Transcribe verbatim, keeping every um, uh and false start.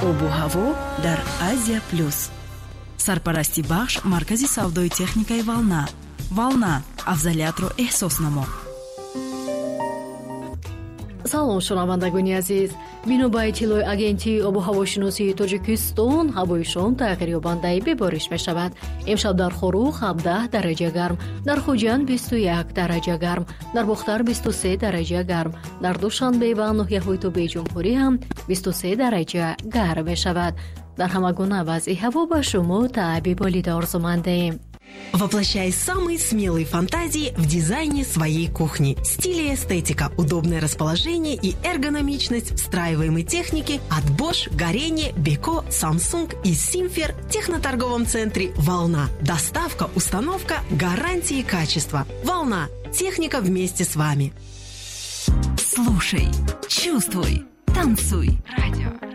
обу ҳаво дар Азия плюс. Сарпарасти бахш маркази савдои техникаи Волна. Волна, афзалиятро эҳсос намо. салом шунавандагони азиз, бино ба иттилои агентии обу ҳавошиносии Тоҷикистон, ҳавои шом тағйирёбандаи бебориш мешавад. имшаб дар Хорух ҳабдаҳ дараҷа гарм, дар Хуҷанд бисту як дараҷа гарм, дар Бухтар бисту се дараҷа гарм, дар Душанбе ва ноҳияҳои Тобеҷумҳурӣ ҳам бисту се дараҷа гарм мешавад. Дар ҳама гуна вазъи ҳаво ба шумо таъбиб олида орзумандаем. Воплощай самые смелые фантазии в дизайне своей кухни. Стиль и эстетика, удобное расположение и эргономичность встраиваемой техники от Bosch, Горение, Beko, Samsung и Simfer в техноторговом центре «Волна». Доставка, установка, гарантии и качество. «Волна». Техника вместе с вами. Слушай, чувствуй, танцуй. Радио.